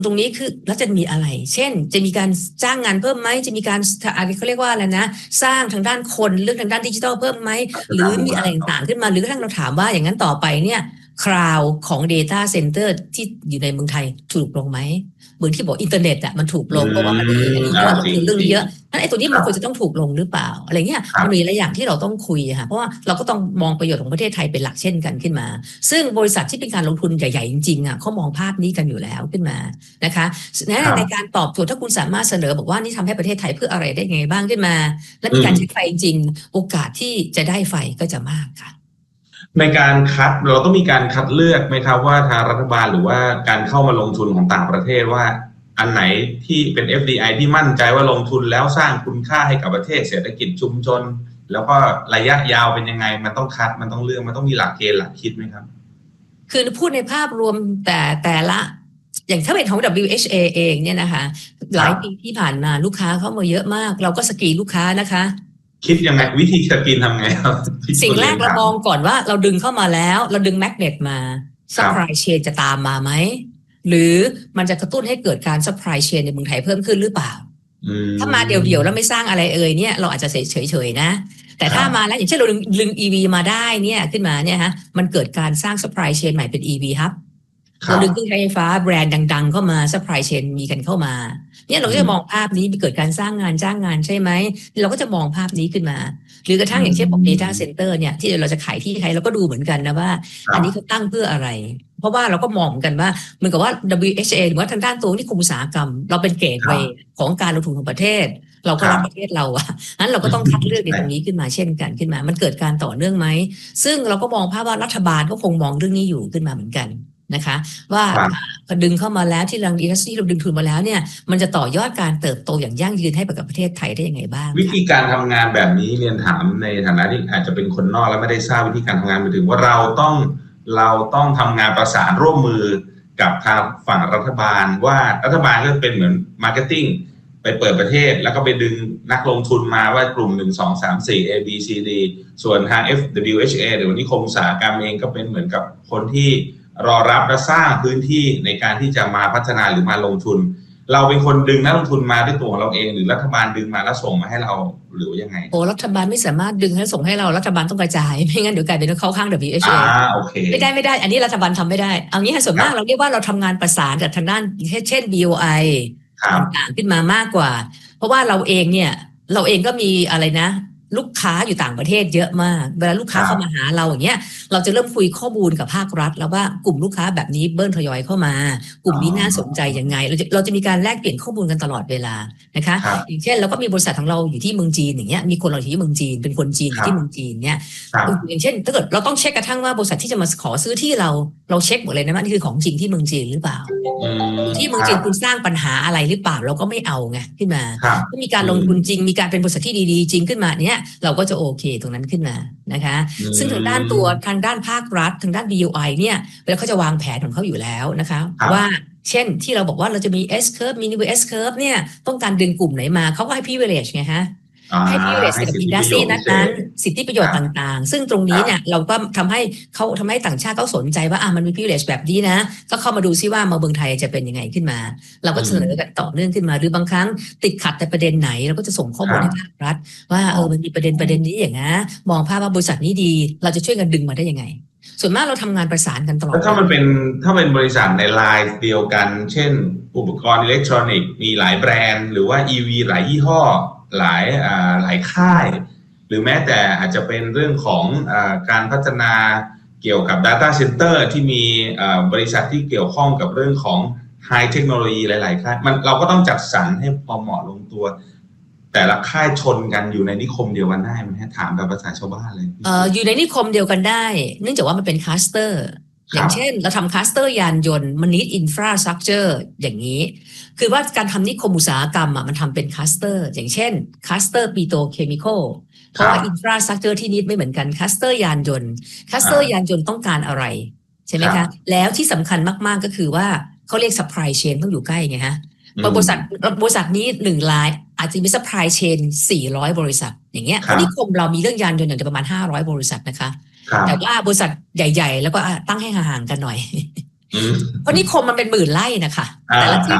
ตรงนี้คือแล้วจะมีอะไรเช่นจะมีการจ้างงานเพิ่มไหมจะมีการอะไรเขาเรียกว่าอะไรนะสร้างทางด้านคนเรื่องทางด้านดิจิทัลเพิ่มไหมหรือมีอะไรต่างๆขึ้นมาหรือกระทั่งเราถามว่าอย่างนั้นต่อไปเนี่ยคราวของ Data Center ที่อยู่ในเมืองไทยถูกลงไหมเหมือนที่บอกอินเทอร์เน็ตมันถูกลงเพราะว่าอันนี้เราคุยเรื่องนี้เยอะนั้นไอ้ตัวนี้มันควรจะต้องถูกลงหรือเปล่าอะไรเงี้ยมันมีหลายอย่างที่เราต้องคุยค่ะเพราะว่าเราก็ต้องมองประโยชน์ของประเทศไทยเป็นหลักเช่นกันขึ้นมาซึ่งบริษัทที่เป็นการลงทุนใหญ่ๆจริงๆเขามองภาพนี้กันอยู่แล้วขึ้นมานะคะในการตอบโจทย์ถ้าคุณสามารถเสนอบอกว่านี่ทำให้ประเทศไทยเพื่ออะไรได้ไงบ้างขึ้นมาและมีการใช้ไฟจริงโอกาสที่จะได้ไฟก็จะมากค่ะในการคัดเราต้องมีการคัดเลือกไหมครับว่าทางรัฐบาลหรือว่าการเข้ามาลงทุนของต่างประเทศว่าอันไหนที่เป็น FDI ที่มั่นใจว่าลงทุนแล้วสร้างคุณค่าให้กับประเทศเศรษฐกิจชุมชนแล้วก็ระยะยาวเป็นยังไงมันต้องคัดมันต้องเลือกมันต้องมีหลักเกณฑ์หลักคิดไหมครับคือพูดในภาพรวมแต่ละอย่างถ้าเป็นของ WHA เองเนี่ยนะคะหลายปีที่ผ่านมาลูกค้าเข้ามาเยอะมากเราก็สกรีนลูกค้านะคะคิดยังไงวิธีสกรีนทำไงครับสิ่งแรกเรามองก่อนว่าเราดึงเข้ามาแล้วเราดึงแมกเนตมา supply chain จะตามมาไหมหรือมันจะกระตุ้นให้เกิดการ supply chain ในเมืองไทยเพิ่มขึ้นหรือเปล่าถ้ามาเดี่ยวๆแล้วไม่สร้างอะไรเนี่ยเราอาจจะเฉยๆนะแต่ถ้ามาแล้วอย่างเช่นเราดึง EV มาได้เนี่ยขึ้นมาเนี่ยฮะมันเกิดการสร้าง supply chain ใหม่เป็น EV hub เราดึงเครื่องใช้ไฟฟ้าแบรนด์ดังๆเข้ามา supply chain มีกันเข้ามาเนี่ยเราก็จะมองภาพนี้เกิดการสร้างงานจ้างงานใช่ไหมเราก็จะมองภาพนี้ขึ้นมาหรือกระทั่งอย่างเช่นบอก data center เนี่ยที่เราจะขายที่ใครเราก็ดูเหมือนกันนะว่าอันนี้เขาตั้งเพื่ออะไรเพราะว่าเราก็มองเหมือนกันว่าเหมือนกับว่า WHA หรือว่าทางด้านตัวนิคมอุตสาหกรรมเราเป็นเกตเวย์ของการลงทุนของประเทศเราก็รักประเทศเรานั้นเราก็ต้องคัดเลือกในตรงนี้ขึ้นมาเช่นกันขึ้นมามันเกิดการต่อเนื่องไหมซึ่งเราก็มองภาพว่ารัฐบาลก็คงมองเรื่องนี้อยู่ขึ้นมาเหมือนกันนะคะว่าดึงเข้ามาแล้วที่เราดึงทุนมาแล้วเนี่ยมันจะต่อยอดการเติบโตอย่างยั่งยืนให้กับประเทศไทยได้ยังไงบ้างวิธีการทำงานแบบนี้เรียนถามในฐานะที่อาจจะเป็นคนนอกและไม่ได้ทราบวิธีการทำงานหมายถึงว่าเราต้องทำงานประสานร่วมมือกับทางฝั่งรัฐบาลว่ารัฐบาลก็เป็นเหมือนมาร์เก็ตติ้งไปเปิดประเทศแล้วก็ไปดึงนักลงทุนมาว่ากลุ่ม1 2 3 4 A B C D ส่วนทาง FWHA หรือนิคมอุตสาหกรรมเองก็เป็นเหมือนกับคนที่รอรับและสร้างพื้นที่ในการที่จะมาพัฒนาหรือมาลงทุนเราเป็นคนดึงนักลงทุนมาด้วยตัวของเราเองหรือรัฐบาลดึงมาแล้วส่งมาให้เราหรือยังไงรัฐบาลไม่สามารถดึงให้ส่งให้เรารัฐบาลต้องกระจายไม่งั้นเดี๋ยวกลายเป็นเข้าข้าง WHA ไม่ได้อันนี้รัฐบาลทำไม่ได้เอางี้ส่วนมากเราเรียกว่าเราทำงานประสานกับทางด้านเช่น BOI ต่างๆขึ้นมามากกว่าเพราะว่าเราเองก็มีอะไรนะลูกค้าอยู่ต่างประเทศเยอะมากเวลาลูกค้าเข้ามาหาเราอย่างเงี้ยเราจะเริ่มคุยข้อมูลกับภาครัฐแล้วว่ากลุ่มลูกค้าแบบนี้เบิ้ลทยอยเข้ามากลุ่มนี้น่าสนใจยังไงเราจะมีการแลกเปลี่ยนข้อมูลกันตลอดเวลานะคะอย่างเช่นเราก็มีบริษัทของเราอยู่ที่เมืองจีนอย่างเงี้ยมีคนเราอยู่ที่เมืองจีนเป็นคนจีนอยู่ที่เมืองจีนเนี่ยอย่างเช่นถ้าเกิดเราต้องเช็คกระทั่งว่าบริษัทที่จะมาขอซื้อที่เราเช็คหมดเลยนะว่านี่คือของจริงที่เมืองจีนหรือเปล่าที่เมืองจีนคุณสร้างปัญหาอะไรหรือเปล่าเราก็ไม่เอาไงขึ้นมาถ้ามีการลงทุนจริงมีการเป็นบริษัทที่ดีๆจริงขึ้นมาเนี้ยเราก็จะโอเคตรงนั้นขึ้นมานะคะซึ่งทางด้านภาครัฐทางด้าน BOI เนี่ยเวลาเขาจะวางแผนของเขาอยู่แล้วนะคะว่าเช่นที่เราบอกว่าเราจะมี S curve มี new S curve เนี่ยต้องการดึงกลุ่มไหนมาเขาก็ให้ privilege ไงฮะให้ privilege กับ industry นั้นสิทธิประโยชน์ต่างๆซึ่งตรงนี้เนี่ยเราก็ทำให้ต่างชาติเขาสนใจว่ามันมี privilege แบบนี้นะก็เข้ามาดูซิว่ามาเมืองไทยจะเป็นยังไงขึ้นมาเราก็เสนอกันต่อเนื่องขึ้นมาหรือบางครั้งติดขัดแต่ประเด็นไหนเราก็จะส่งข้อมูลให้ภาครัฐว่ามันมีประเด็นนี้อย่างนะมองภาพว่าบริษัทนี้ดีเราจะช่วยกันดึงมาได้ยังไงส่วนมากเราทำงานประสานกันตลอดถ้าเป็นบริษัทในไลน์เดียวกันเช่นอุปกรณ์อิเล็กทรอนิกส์มีหลายแบรนด์หรือว่า EV หลายยี่ห้อหลายค่ายหรือแม้แต่อาจจะเป็นเรื่องของการพัฒนาเกี่ยวกับ Data Center ที่มีบริษัทที่เกี่ยวข้องกับเรื่องของ High Technology หลายๆค่ายเราก็ต้องจัดสรรให้พอเหมาะลงตัวแต่ละค่ายชนกันอยู่ในนิคมเดียวกันได้มันให้ถามแบบภาษาชาวบ้านเลยอยู่ในนิคมเดียวกันได้เนื่องจากว่ามันเป็นคลัสเตอร์อย่างเช่นเราทำคลัสเตอร์ยานยนต์มันนิดอินฟราสตรัคเจอร์อย่างนี้คือว่าการทำนิคมอุตสาหกรรมมันทำเป็นคลัสเตอร์อย่างเช่นคลัสเตอร์ปิโตรเคมีคอลเพราะว่าอินฟราสตรัคเจอร์ที่นิดไม่เหมือนกันคลัสเตอร์ยานยนต์ต้องการอะไรใช่ไหมคะแล้วที่สำคัญมากๆก็คือว่าเขาเรียก supply chain ต้องอยู่ใกล้ไงฮะบริษัทนี้1 รายอาจจะมี supply chain 400 บริษัทอย่างเงี้ยนิคมเรามีเรื่องยานยนต์อย่างประมาณ500 บริษัทนะคะแต่ว่าบริษัทใหญ่ๆแล้วก็ตั้งให้ห่างๆกันหน่อยเพราะนิคมมันเป็นหมื่นไร่นะคะแต่ละที่